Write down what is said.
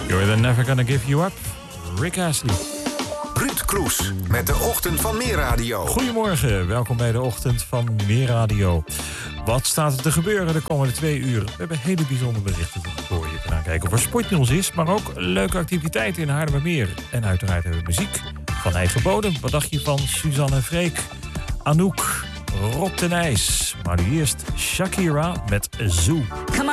You're never gonna give you up. Rick Astley. Ruud Kroes met de Ochtend van Meer Radio. Goedemorgen, welkom bij de Ochtend van Meer Radio. Wat staat er te gebeuren de komende 2 uur? We hebben hele bijzondere berichten voor je te gaan kijken of er sportnieuws is, maar ook leuke activiteiten in Haarlemmermeer. En uiteraard hebben we muziek van eigen bodem. Wat dacht je van Suzanne Freek, Anouk, Rob ten IJs? Maar nu eerst Shakira met Zoo.